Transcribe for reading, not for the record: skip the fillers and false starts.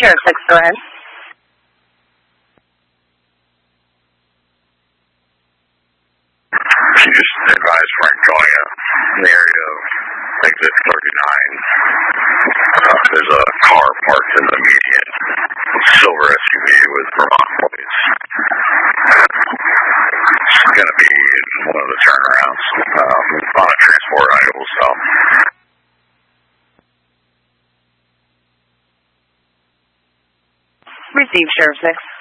Sheriff 6, go ahead. She just advised Frank going in the area of exit 39. There's a car parked in the median, silver SUV with Vermont plates. It's going to be one of the turnarounds on a transport idle, so. Received, Sheriff 6.